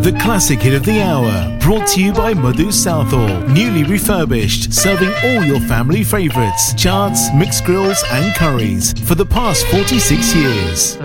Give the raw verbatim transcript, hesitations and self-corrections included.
The classic hit of the hour, brought to you by Madhu Southall. Newly refurbished, serving all your family favourites, chaats, mixed grills and curries for the past forty-six years.